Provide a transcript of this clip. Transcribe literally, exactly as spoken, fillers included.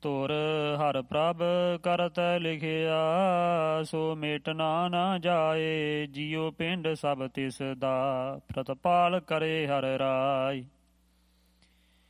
ਧੁਰ ਹਰ ਪ੍ਰਭ ਕਰਤੈ ਲਿਖਿਆ, ਸੋ ਮੇਟਣਾ ਨਾ ਜਾਏ, ਜਿਉ ਪਿੰਡ ਸਭ ਤਿਸ ਦਾ, ਪ੍ਰਤਪਾਲ ਕਰੇ ਹਰ ਰਾਇ।